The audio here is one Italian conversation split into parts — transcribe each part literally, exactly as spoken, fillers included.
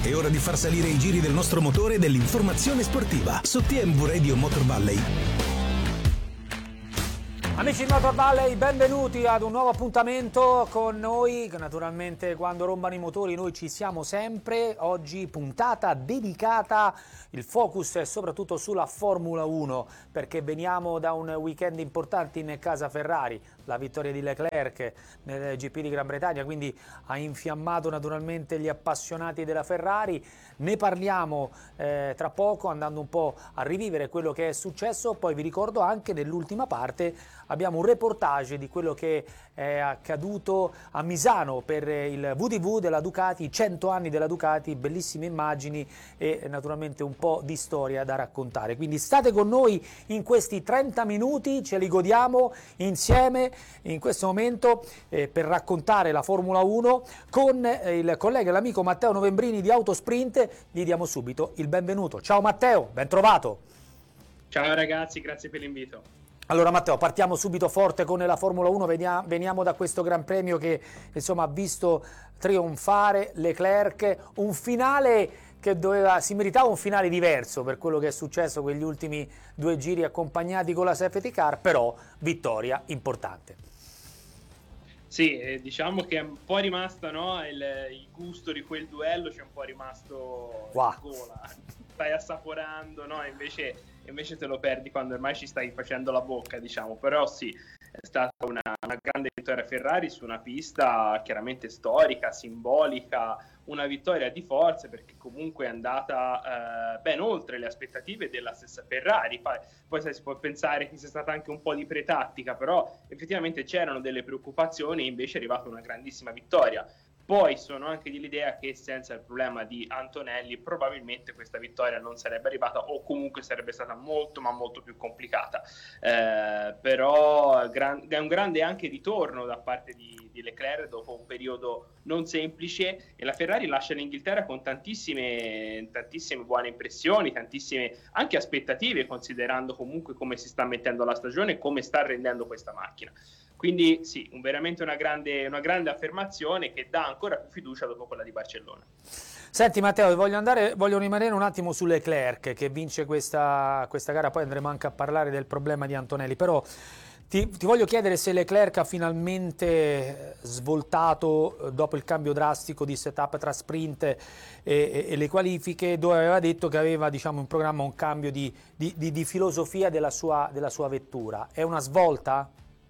È ora di far salire i giri del nostro motore e dell'informazione sportiva su T M V Radio Motor Valley. Amici di Motor Valley, benvenuti ad un nuovo appuntamento con noi. Naturalmente quando rombano i motori noi ci siamo sempre. Oggi puntata dedicata, il focus è soprattutto sulla Formula uno, perché veniamo da un weekend importante in casa Ferrari, la vittoria di Leclerc nel G P di Gran Bretagna, quindi ha infiammato naturalmente gli appassionati della Ferrari. Ne parliamo eh, tra poco, andando un po' a rivivere quello che è successo. Poi vi ricordo anche nell'ultima parte abbiamo un reportage di quello che è accaduto a Misano per il V D V della Ducati, cento anni della Ducati, bellissime immagini e naturalmente un po' di storia da raccontare. Quindi state con noi in questi trenta minuti, ce li godiamo insieme in questo momento eh, per raccontare la Formula uno con eh, il collega e l'amico Matteo Novembrini di Autosprint. Gli diamo subito il benvenuto. Ciao Matteo, ben trovato. Ciao ragazzi, grazie per l'invito. Allora Matteo, partiamo subito forte con la Formula uno, veniamo, veniamo da questo Gran Premio che insomma ha visto trionfare Leclerc, un finale che doveva, si meritava un finale diverso per quello che è successo quegli ultimi due giri accompagnati con la safety car, però vittoria importante. Sì, eh, diciamo che è un po' rimasta, no? il, il gusto di quel duello c'è un po' rimasto wow. in gola, stai assaporando, no? Invece, invece te lo perdi quando ormai ci stai facendo la bocca, diciamo. Però sì, è stata una, una grande vittoria Ferrari su una pista chiaramente storica, simbolica, una vittoria di forza perché comunque è andata eh, ben oltre le aspettative della stessa Ferrari. Poi, poi sai, si può pensare che sia stata anche un po' di pretattica, però effettivamente c'erano delle preoccupazioni e invece è arrivata una grandissima vittoria. Poi sono anche dell'idea che senza il problema di Antonelli probabilmente questa vittoria non sarebbe arrivata o comunque sarebbe stata molto ma molto più complicata. Eh, però gran, è un grande anche ritorno da parte di, di Leclerc dopo un periodo non semplice e la Ferrari lascia l'Inghilterra con tantissime, tantissime buone impressioni, tantissime anche aspettative considerando comunque come si sta mettendo la stagione e come sta rendendo questa macchina. Quindi sì, un, veramente una grande, una grande affermazione che dà ancora più fiducia dopo quella di Barcellona. Senti Matteo, voglio, andare, voglio rimanere un attimo su Leclerc che vince questa, questa gara, poi andremo anche a parlare del problema di Antonelli, però ti, ti voglio chiedere se Leclerc ha finalmente svoltato dopo il cambio drastico di setup tra sprint e, e, e le qualifiche, dove aveva detto che aveva diciamo, in programma un cambio di, di, di, di filosofia della sua, della sua vettura. È una svolta?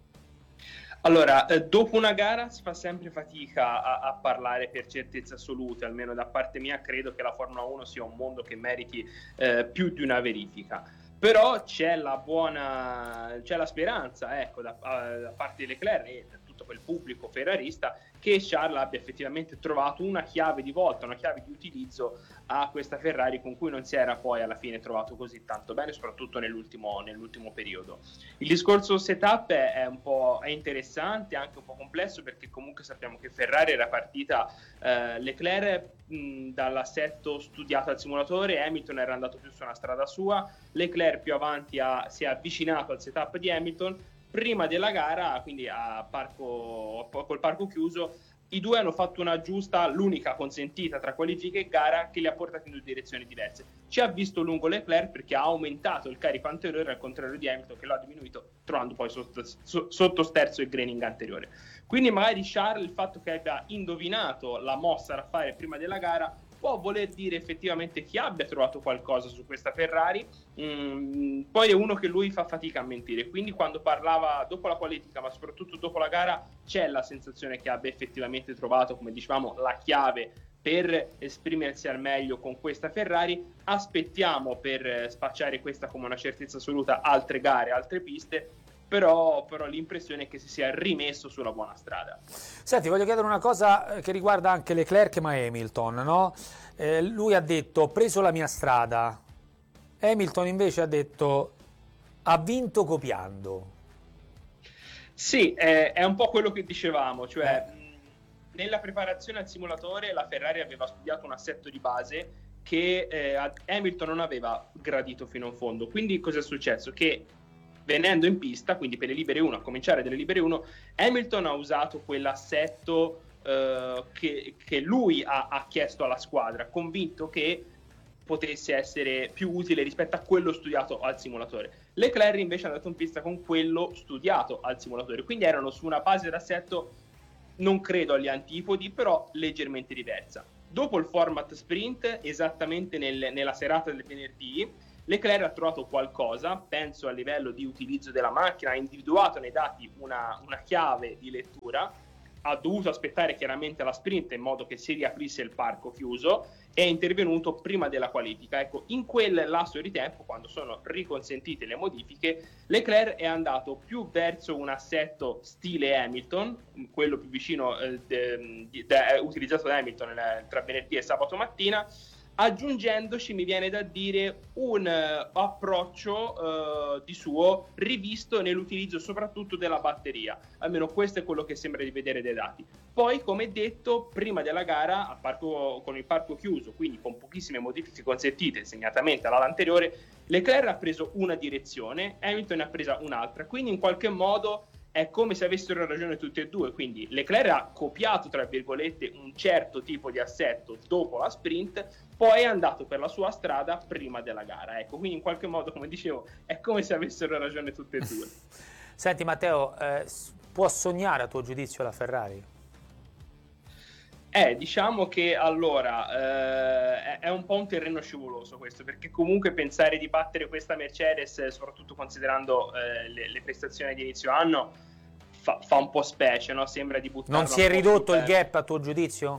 Allora, eh, dopo una gara si fa sempre fatica a, a parlare per certezze assolute, almeno da parte mia credo che la Formula uno sia un mondo che meriti eh, più di una verifica. Però c'è la buona, c'è la speranza, ecco, da, da parte di Leclerc e da tutto quel pubblico ferrarista che Charles abbia effettivamente trovato una chiave di volta, una chiave di utilizzo a questa Ferrari con cui non si era poi alla fine trovato così tanto bene, soprattutto nell'ultimo, nell'ultimo periodo. Il discorso setup è, è un po' è interessante, anche un po' complesso, perché comunque sappiamo che Ferrari era partita eh, Leclerc mh, dall'assetto studiato al simulatore, Hamilton era andato più su una strada sua, Leclerc più avanti ha, si è avvicinato al setup di Hamilton. Prima della gara, quindi a parco, col parco chiuso, i due hanno fatto una giusta, l'unica consentita tra qualifica e gara, che li ha portati in due direzioni diverse. Ci ha visto lungo Leclerc perché ha aumentato il carico anteriore al contrario di Hamilton che lo ha diminuito, trovando poi sotto, sotto sterzo il graining anteriore. Quindi magari Charles, il fatto che abbia indovinato la mossa da fare prima della gara può voler dire effettivamente che abbia trovato qualcosa su questa Ferrari. Mm, poi è uno che lui fa fatica a mentire, quindi quando parlava dopo la qualifica ma soprattutto dopo la gara c'è la sensazione che abbia effettivamente trovato, come dicevamo, la chiave per esprimersi al meglio con questa Ferrari. Aspettiamo per spacciare questa come una certezza assoluta altre gare, altre piste, Però, però l'impressione è che si sia rimesso sulla buona strada. Senti, voglio chiedere una cosa che riguarda anche Leclerc ma Hamilton, no? Eh, lui ha detto ho preso la mia strada, Hamilton invece ha detto ha vinto copiando. Sì, è, è un po' quello che dicevamo, cioè eh. nella preparazione al simulatore la Ferrari aveva studiato un assetto di base che eh, Hamilton non aveva gradito fino in fondo, quindi cosa è successo? Che venendo in pista, quindi per le libere uno, a cominciare dalle libere uno, Hamilton ha usato quell'assetto eh, che, che lui ha, ha chiesto alla squadra, convinto che potesse essere più utile rispetto a quello studiato al simulatore. Leclerc invece è andato in pista con quello studiato al simulatore, quindi erano su una base d'assetto non credo agli antipodi, però leggermente diversa. Dopo il format sprint, esattamente nel, nella serata del venerdì, Leclerc ha trovato qualcosa, penso a livello di utilizzo della macchina, ha individuato nei dati una, una chiave di lettura, ha dovuto aspettare chiaramente la sprint in modo che si riaprisse il parco chiuso, è intervenuto prima della qualifica. Ecco, in quel lasso di tempo, quando sono riconsentite le modifiche, Leclerc è andato più verso un assetto stile Hamilton, quello più vicino eh, de, de, de, utilizzato da Hamilton eh, tra venerdì e sabato mattina, aggiungendoci, mi viene da dire, un uh, approccio uh, di suo rivisto nell'utilizzo soprattutto della batteria. Almeno questo è quello che sembra di vedere dai dati. Poi, come detto, prima della gara, a parco, con il parco chiuso, quindi con pochissime modifiche consentite, segnatamente all'ala anteriore, Leclerc ha preso una direzione, Hamilton ne ha presa un'altra, quindi in qualche modo è come se avessero ragione tutti e due, quindi Leclerc ha copiato, tra virgolette, un certo tipo di assetto dopo la sprint, poi è andato per la sua strada prima della gara, ecco, quindi in qualche modo, come dicevo, è come se avessero ragione tutti e due. Senti Matteo, eh, può sognare a tuo giudizio la Ferrari? Eh, diciamo che allora eh, è un po' un terreno scivoloso questo, perché comunque pensare di battere questa Mercedes, soprattutto considerando eh, le, le prestazioni di inizio anno, fa, fa un po' specie, no? Sembra di buttarla. Non si è ridotto il gap a tuo giudizio?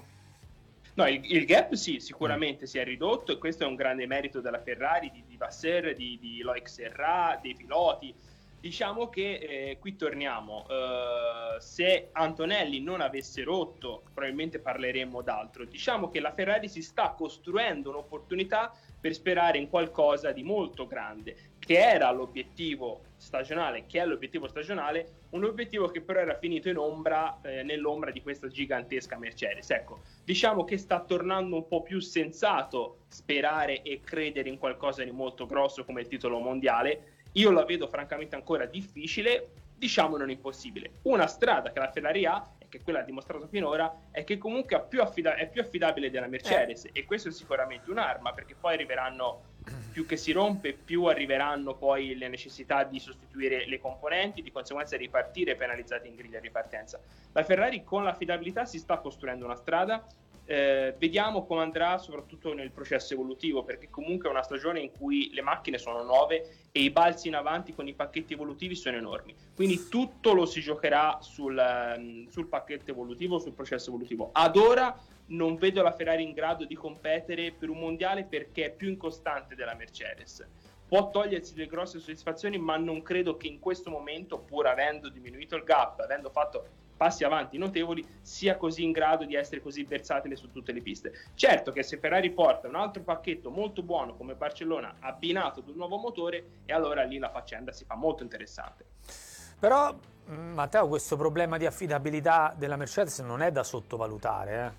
No, il, il gap sì, sicuramente mm. si è ridotto, e questo è un grande merito della Ferrari, di, di Vasseur, di, di Loic Serra, dei piloti. Diciamo che eh, qui torniamo, uh, se Antonelli non avesse rotto probabilmente parleremmo d'altro. Diciamo che la Ferrari si sta costruendo un'opportunità per sperare in qualcosa di molto grande, che era l'obiettivo stagionale, che è l'obiettivo stagionale, un obiettivo che però era finito in ombra, eh, nell'ombra di questa gigantesca Mercedes. Ecco, diciamo che sta tornando un po' più sensato sperare e credere in qualcosa di molto grosso come il titolo mondiale. Io la vedo francamente ancora difficile, diciamo non impossibile. Una strada che la Ferrari ha, e che quella ha dimostrato finora, è che comunque è più, affida- è più affidabile della Mercedes, eh. e questo è sicuramente un'arma, perché poi arriveranno, più che si rompe, più arriveranno poi le necessità di sostituire le componenti, di conseguenza ripartire penalizzati in griglia di ripartenza. La Ferrari con l'affidabilità si sta costruendo una strada. Eh, vediamo come andrà soprattutto nel processo evolutivo, perché comunque è una stagione in cui le macchine sono nuove e i balzi in avanti con i pacchetti evolutivi sono enormi, quindi tutto lo si giocherà sul, sul pacchetto evolutivo, sul processo evolutivo. Ad ora non vedo la Ferrari in grado di competere per un mondiale, perché è più incostante della Mercedes. Può togliersi delle grosse soddisfazioni, ma non credo che in questo momento, pur avendo diminuito il gap, avendo fatto passi avanti notevoli, sia così in grado di essere così versatile su tutte le piste. Certo che se Ferrari porta un altro pacchetto molto buono come Barcellona, abbinato ad un nuovo motore, e allora lì la faccenda si fa molto interessante. Però Matteo, questo problema di affidabilità della Mercedes non è da sottovalutare, eh?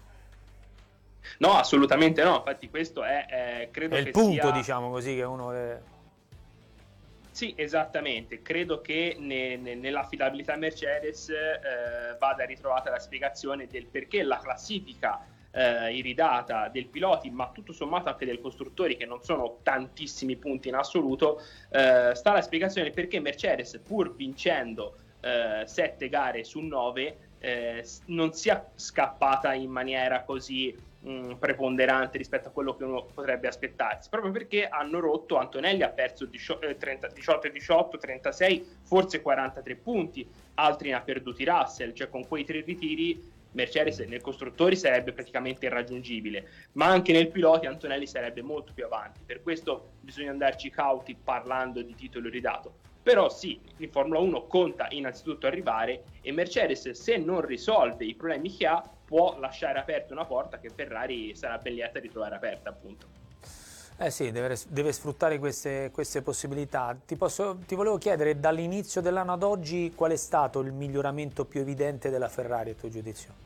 No, assolutamente no, infatti questo è, è credo è il che punto, sia... diciamo così, che uno deve... Sì, esattamente, credo che ne, ne, nell'affidabilità Mercedes eh, vada ritrovata la spiegazione del perché la classifica eh, iridata del piloti, ma tutto sommato anche del costruttori, che non sono tantissimi punti in assoluto, eh, sta la spiegazione perché Mercedes, pur vincendo eh, sette gare su nove, eh, non sia scappata in maniera così mh, preponderante rispetto a quello che uno potrebbe aspettarsi, proprio perché hanno rotto. Antonelli ha perso diciotto e diciotto, trentasei, forse quarantatré punti, altri ne ha perduti Russell, cioè con quei tre ritiri Mercedes nel costruttori sarebbe praticamente irraggiungibile, ma anche nel piloti Antonelli sarebbe molto più avanti. Per questo bisogna andarci cauti parlando di titolo ridato. Però sì, in Formula uno conta innanzitutto arrivare, e Mercedes, se non risolve i problemi che ha, può lasciare aperta una porta che Ferrari sarà ben lieta di trovare aperta, appunto. Eh sì, deve, deve sfruttare queste, queste possibilità. Ti, posso, ti volevo chiedere, dall'inizio dell'anno ad oggi, qual è stato il miglioramento più evidente della Ferrari, a tuo giudizio?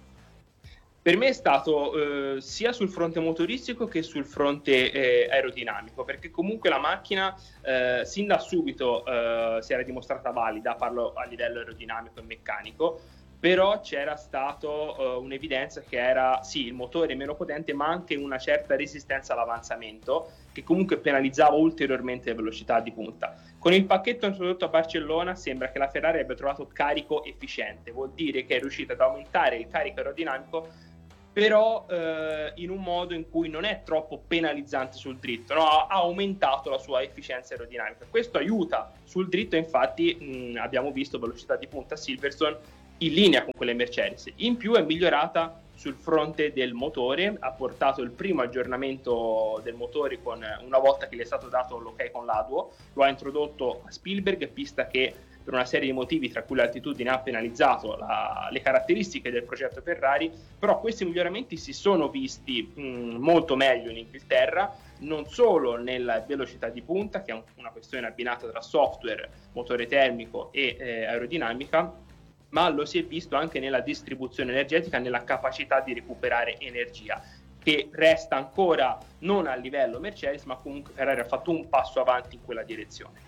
Per me è stato eh, sia sul fronte motoristico che sul fronte eh, aerodinamico, perché comunque la macchina eh, sin da subito eh, si era dimostrata valida, parlo a livello aerodinamico e meccanico, però c'era stato uh, un'evidenza che era sì il motore meno potente, ma anche una certa resistenza all'avanzamento che comunque penalizzava ulteriormente le velocità di punta. Con il pacchetto introdotto a Barcellona sembra che la Ferrari abbia trovato carico efficiente, vuol dire che è riuscita ad aumentare il carico aerodinamico, però eh, in un modo in cui non è troppo penalizzante sul dritto, no? Ha aumentato la sua efficienza aerodinamica. Questo aiuta sul dritto, infatti mh, abbiamo visto velocità di punta Silverstone in linea con quelle Mercedes. In più è migliorata sul fronte del motore, ha portato il primo aggiornamento del motore con, una volta che gli è stato dato l'ok con l'A D U O, lo ha introdotto a Spielberg, pista che per una serie di motivi, tra cui l'altitudine, ha penalizzato la, le caratteristiche del progetto Ferrari, però questi miglioramenti si sono visti mh, molto meglio in Inghilterra, non solo nella velocità di punta, che è un, una questione abbinata tra software, motore termico e eh, aerodinamica, ma lo si è visto anche nella distribuzione energetica, nella capacità di recuperare energia, che resta ancora non a livello Mercedes, ma comunque Ferrari ha fatto un passo avanti in quella direzione.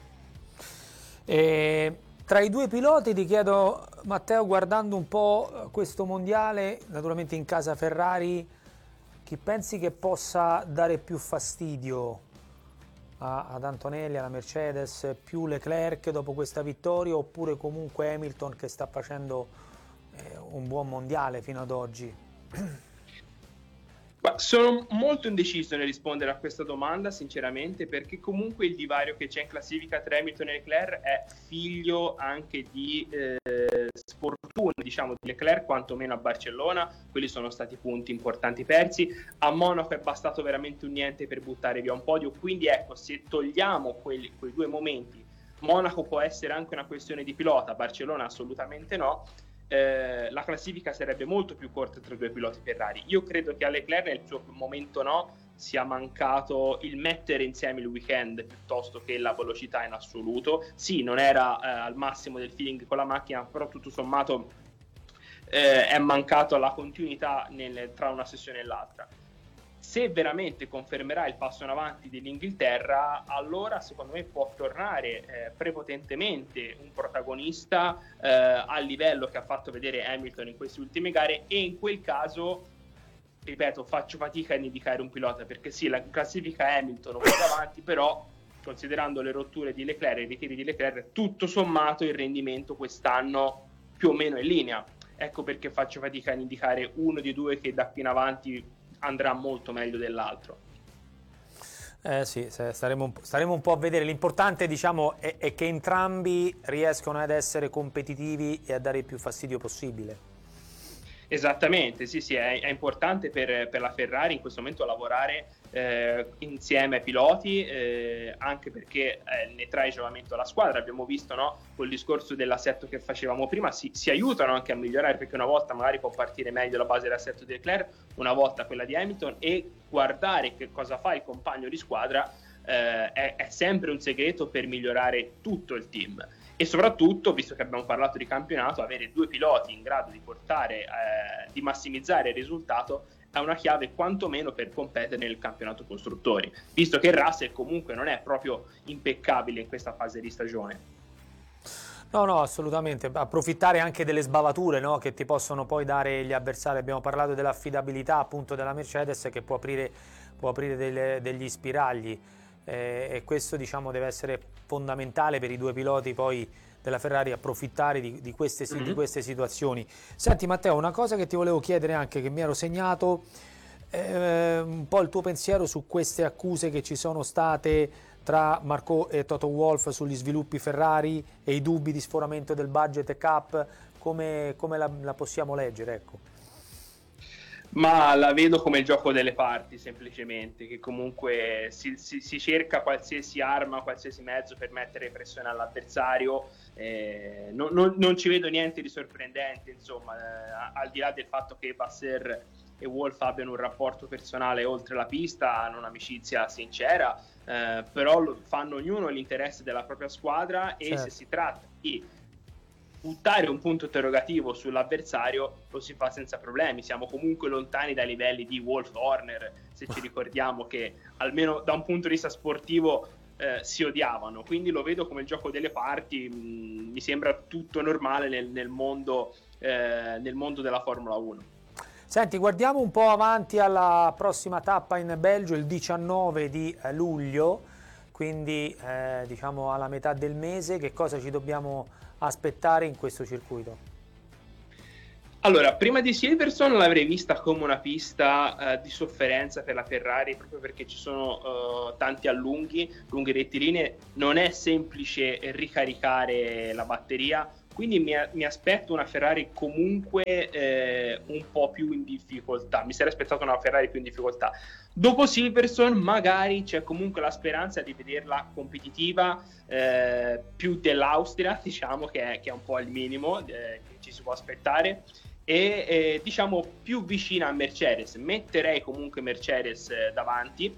E tra i due piloti ti chiedo, Matteo, guardando un po' questo mondiale, naturalmente in casa Ferrari, chi pensi che possa dare più fastidio a, ad Antonelli, alla Mercedes, più Leclerc dopo questa vittoria, oppure comunque Hamilton che sta facendo eh, un buon mondiale fino ad oggi? Ma sono molto indeciso nel rispondere a questa domanda, sinceramente, perché comunque il divario che c'è in classifica tra Hamilton e Leclerc è figlio anche di eh, sfortuna, diciamo, di Leclerc, quantomeno a Barcellona. Quelli sono stati punti importanti persi. A Monaco è bastato veramente un niente per buttare via un podio, quindi ecco, se togliamo quelli, quei due momenti, Monaco può essere anche una questione di pilota, Barcellona assolutamente no. Eh, la classifica sarebbe molto più corta tra i due piloti Ferrari. Io credo che a Leclerc nel suo momento no sia mancato il mettere insieme il weekend piuttosto che la velocità in assoluto. Sì, non era eh, al massimo del feeling con la macchina, però tutto sommato eh, è mancato la continuità nel, tra una sessione e l'altra. Se veramente confermerà il passo in avanti dell'Inghilterra, allora secondo me può tornare eh, prepotentemente un protagonista eh, al livello che ha fatto vedere Hamilton in queste ultime gare, e in quel caso, ripeto, faccio fatica a indicare un pilota, perché sì, la classifica Hamilton un po' davanti, però considerando le rotture di Leclerc e i ritiri di Leclerc, tutto sommato il rendimento quest'anno più o meno è in linea. Ecco perché faccio fatica a indicare uno di due che da qui in avanti andrà molto meglio dell'altro. Eh sì, staremo un, staremo un po' a vedere. L'importante, diciamo, è, è che entrambi riescano ad essere competitivi e a dare il più fastidio possibile. Esattamente, sì, sì, è, è importante per, per la Ferrari in questo momento lavorare eh, insieme ai piloti, eh, anche perché eh, ne trae giovamento la squadra. Abbiamo visto, no, col discorso dell'assetto che facevamo prima, si, si aiutano anche a migliorare, perché una volta magari può partire meglio la base dell'assetto di Leclerc, una volta quella di Hamilton, e guardare che cosa fa il compagno di squadra eh, è, è sempre un segreto per migliorare tutto il team. E soprattutto, visto che abbiamo parlato di campionato, avere due piloti in grado di portare, eh, di massimizzare il risultato è una chiave quantomeno per competere nel campionato costruttori, visto che Russell comunque non è proprio impeccabile in questa fase di stagione. No, no, assolutamente. Approfittare anche delle sbavature, no, che ti possono poi dare gli avversari. Abbiamo parlato dell'affidabilità appunto della Mercedes, che può aprire, può aprire delle, degli spiragli. Eh, e questo, diciamo, deve essere fondamentale per i due piloti poi della Ferrari, approfittare di, di, queste, mm-hmm. di queste situazioni. Senti Matteo, una cosa che ti volevo chiedere anche, che mi ero segnato, eh, un po' il tuo pensiero su queste accuse che ci sono state tra Marco e Toto Wolff sugli sviluppi Ferrari e i dubbi di sforamento del budget e cap. Come, come la, la possiamo leggere, ecco? Ma la vedo come il gioco delle parti, semplicemente, che comunque si, si, si cerca qualsiasi arma, qualsiasi mezzo per mettere pressione all'avversario. Eh, non, non, non ci vedo niente di sorprendente, insomma, eh, al di là del fatto che Vasseur e Wolff abbiano un rapporto personale oltre la pista, hanno un'amicizia sincera, eh, però lo fanno ognuno l'interesse della propria squadra, e certo, se si tratta di buttare un punto interrogativo sull'avversario lo si fa senza problemi. Siamo comunque lontani dai livelli di Wolff Horner, se ci ricordiamo che almeno da un punto di vista sportivo eh, si odiavano, quindi lo vedo come il gioco delle parti. Mh, mi sembra tutto normale nel, nel mondo eh, nel mondo della Formula uno. Senti, guardiamo un po' avanti alla prossima tappa in Belgio, il diciannove di luglio, quindi eh, diciamo alla metà del mese. Che cosa ci dobbiamo aspettare in questo circuito? Allora, prima di Silverstone l'avrei vista come una pista eh, di sofferenza per la Ferrari, proprio perché ci sono uh, tanti allunghi, lunghe rettilinee, non è semplice ricaricare la batteria, quindi mi, mi aspetto una Ferrari comunque eh, un po' più in difficoltà, mi sarei aspettato una Ferrari più in difficoltà. Dopo Silverstone magari c'è comunque la speranza di vederla competitiva, eh, più dell'Austria, diciamo, che è, che è un po' il minimo eh, che ci si può aspettare, e eh, diciamo più vicina a Mercedes. Metterei comunque Mercedes eh, davanti,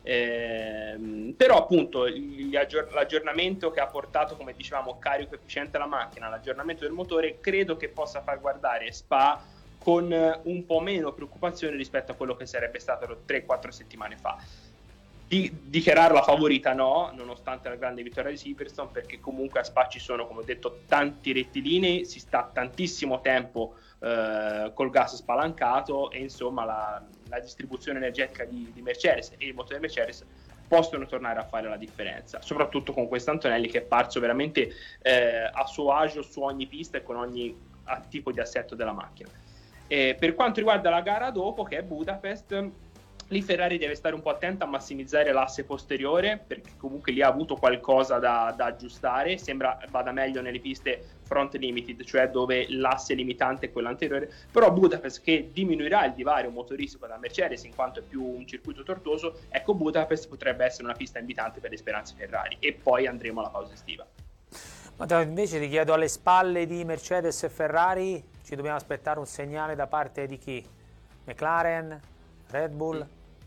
eh, però appunto aggior- l'aggiornamento che ha portato, come dicevamo, carico efficiente alla macchina, l'aggiornamento del motore, credo che possa far guardare Spa con un po' meno preoccupazione rispetto a quello che sarebbe stato tre quattro settimane fa. Di dichiararla favorita no, nonostante la grande vittoria di Silverstone, perché comunque a Spa ci sono, come ho detto, tanti rettilinei, si sta tantissimo tempo eh, col gas spalancato, e insomma la, la distribuzione energetica di, di Mercedes e il motore Mercedes possono tornare a fare la differenza, soprattutto con questo Antonelli che è parso veramente eh, a suo agio su ogni pista e con ogni tipo di assetto della macchina. E per quanto riguarda la gara dopo, che è Budapest, lì Ferrari deve stare un po' attenta a massimizzare l'asse posteriore, perché comunque lì ha avuto qualcosa da, da aggiustare. Sembra vada meglio nelle piste front limited, cioè dove l'asse limitante è quello anteriore, però Budapest, che diminuirà il divario motoristico da Mercedes in quanto è più un circuito tortuoso, ecco, Budapest potrebbe essere una pista invitante per le speranze Ferrari. E poi andremo alla pausa estiva. Matteo, invece ti chiedo, alle spalle di Mercedes e Ferrari ci dobbiamo aspettare un segnale da parte di chi? McLaren? Red Bull?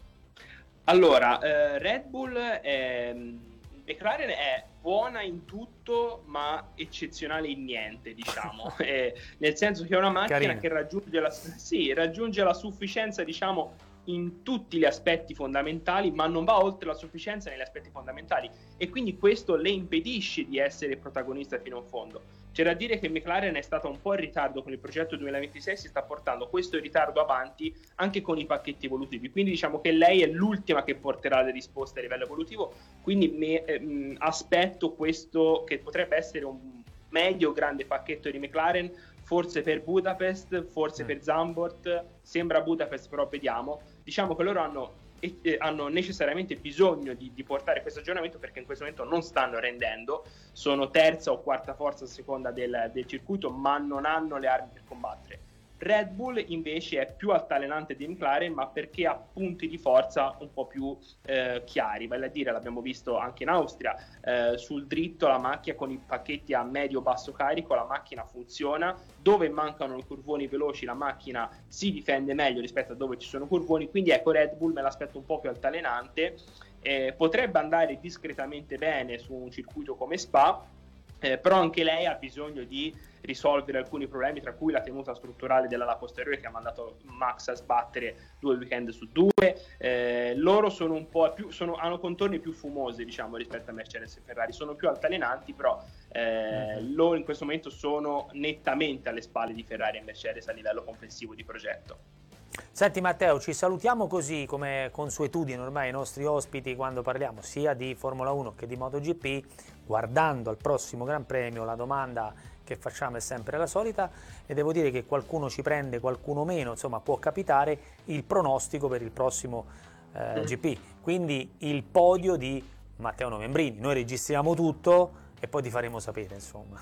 Allora, eh, Red Bull è, McLaren è buona in tutto ma eccezionale in niente, diciamo, eh, nel senso che è una macchina Carino. che raggiunge la, sì, raggiunge la sufficienza, diciamo, in tutti gli aspetti fondamentali, ma non va oltre la sufficienza negli aspetti fondamentali, e quindi questo le impedisce di essere protagonista fino in fondo. C'è da dire che McLaren è stata un po' in ritardo con il progetto duemilaventisei, si sta portando questo ritardo avanti anche con i pacchetti evolutivi, quindi diciamo che lei è l'ultima che porterà le risposte a livello evolutivo, quindi mi ehm, aspetto questo che potrebbe essere un medio grande pacchetto di McLaren, forse per Budapest, forse per Zandvoort, sembra Budapest, però vediamo. Diciamo che loro hanno, eh, hanno necessariamente bisogno di, di portare questo aggiornamento, perché in questo momento non stanno rendendo, sono terza o quarta forza a seconda del, del circuito, ma non hanno le armi per combattere. Red Bull invece è più altalenante di McLaren, ma perché ha punti di forza un po' più eh, chiari, vale a dire, l'abbiamo visto anche in Austria, eh, sul dritto la macchina con i pacchetti a medio-basso carico, la macchina funziona, dove mancano i curvoni veloci la macchina si difende meglio rispetto a dove ci sono curvoni, quindi ecco, Red Bull me l'aspetto un po' più altalenante, eh, potrebbe andare discretamente bene su un circuito come Spa, eh, però anche lei ha bisogno di risolvere alcuni problemi, tra cui la tenuta strutturale dell'ala posteriore che ha mandato Max a sbattere due weekend su due. Eh, loro sono un po' più, sono, hanno contorni più fumosi, diciamo, rispetto a Mercedes e Ferrari, sono più altalenanti, però eh, mm-hmm. loro in questo momento sono nettamente alle spalle di Ferrari e Mercedes a livello complessivo di progetto. Senti Matteo, ci salutiamo così come consuetudine ormai i nostri ospiti quando parliamo sia di Formula uno che di MotoGP, guardando al prossimo Gran Premio. La domanda che facciamo è sempre la solita e devo dire che qualcuno ci prende, qualcuno meno, insomma può capitare, il pronostico per il prossimo eh, G P, quindi il podio di Matteo Novembrini. Noi registriamo tutto e poi ti faremo sapere, insomma.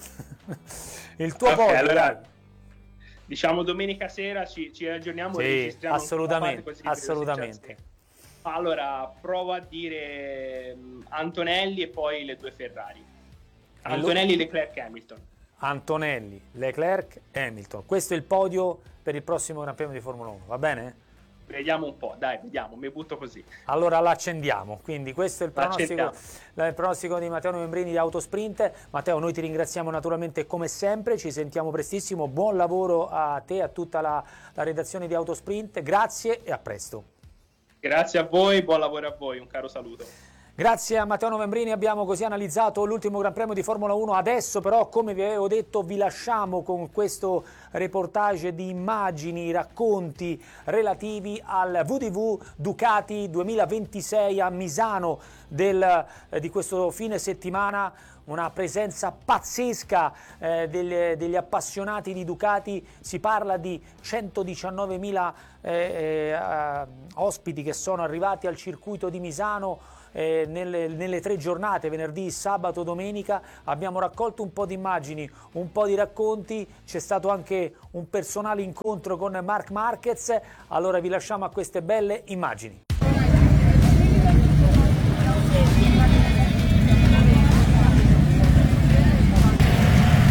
Il tuo okay, podio, allora, dai. Diciamo domenica sera ci, ci aggiorniamo, sì, e registriamo assolutamente, parte, assolutamente. Allora provo a dire um, Antonelli e poi le due Ferrari. Antonelli, Leclerc, Hamilton. Antonelli, Leclerc, Hamilton. Questo è il podio per il prossimo Gran Premio di Formula uno, va bene? Vediamo un po', dai, vediamo, mi butto così. Allora l'accendiamo, quindi questo è il pronostico, il pronostico di Matteo Novembrini di Autosprint. Matteo, noi ti ringraziamo naturalmente come sempre, ci sentiamo prestissimo, buon lavoro a te e a tutta la, la redazione di Autosprint, grazie e a presto. Grazie a voi, buon lavoro a voi, un caro saluto. Grazie a Matteo Novembrini, abbiamo così analizzato l'ultimo Gran Premio di Formula uno. Adesso però, come vi avevo detto, vi lasciamo con questo reportage di immagini, racconti relativi al V D V Ducati duemilaventisei a Misano del, eh, di questo fine settimana. Una presenza pazzesca eh, degli, degli appassionati di Ducati, si parla di centodiciannovemila eh, eh, ospiti che sono arrivati al circuito di Misano eh, nelle, nelle tre giornate, venerdì, sabato, domenica. Abbiamo raccolto un po' di immagini, un po' di racconti, c'è stato anche un personale incontro con Marc Marquez, allora vi lasciamo a queste belle immagini.